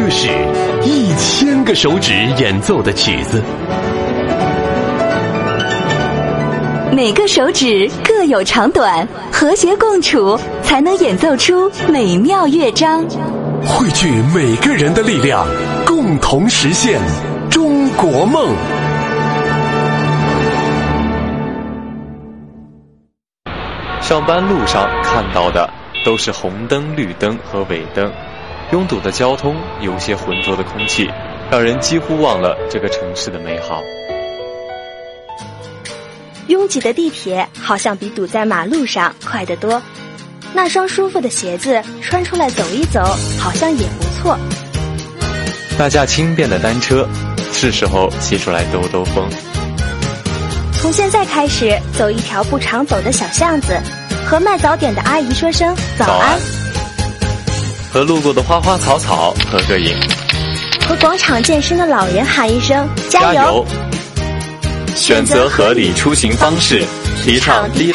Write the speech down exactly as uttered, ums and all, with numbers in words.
个市，一千个手指演奏的曲子。 每个手指各有长短，和谐共处，才能演奏出美妙乐章。 汇聚每个人的力量，共同实现中国梦。 上班路上看到的都是红灯、绿灯和尾灯，拥堵的交通，有些浑浊的空气，让人几乎忘了这个城市的美好。 拥挤的地铁好像比堵在马路上快得多，那双舒服的鞋子穿出来走一走，好像也不错。 那架轻便的单车，是时候骑出来兜兜风。 从现在开始，走一条不常走的小巷子，和卖早点的阿姨说声早安，早安， 和路过的花花草草合个影， 和广场健身的老人喊一声加油。 加油！选择合理出行方式，提倡低